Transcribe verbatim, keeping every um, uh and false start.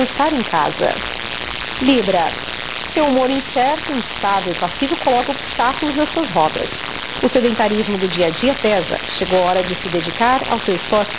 descansar em casa. Libra. Seu humor incerto, instável e passivo coloca obstáculos nas suas rotas. O sedentarismo do dia a dia pesa. Chegou a hora de se dedicar ao seu esporte